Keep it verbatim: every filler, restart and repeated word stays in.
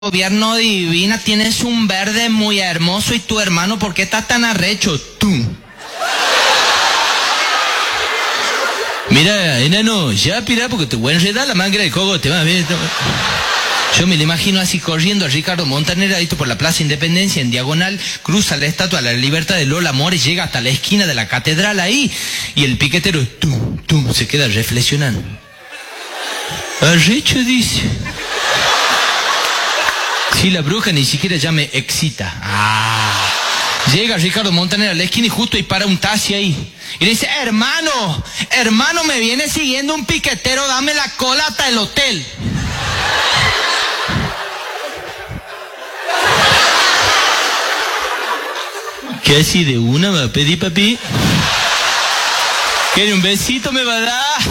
Gobierno divina, tienes un verde muy hermoso y tu hermano, ¿por qué estás tan arrecho? Tú. Mira, enano, ya pira porque te voy a enredar la mangra de cogote. Va, mira, yo me lo imagino así corriendo a Ricardo Montaner ahí por la Plaza Independencia en diagonal, cruza la Estatua de la Libertad de Lola Mores, llega hasta la esquina de la catedral ahí y el piquetero tú, tú, se queda reflexionando. Arrecho, dice. Sí, la bruja ni siquiera ya me excita. Ah. Llega Ricardo Montaner a la esquina y justo ahí para un taxi ahí. Y le dice, hermano, hermano, me viene siguiendo un piquetero, dame la cola hasta el hotel. ¿Qué así de una va a pedir, papi? ¿Quiere un besito me va a dar?